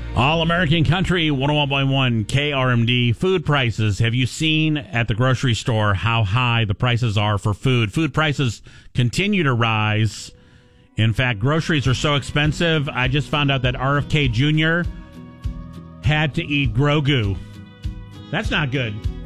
All American Country 101.1 KRMD. Food prices. Have you seen at the grocery store how high the prices are for food? Food prices continue to rise. In fact, groceries are so expensive. I just found out that RFK Jr. had to eat Grogu. That's not good.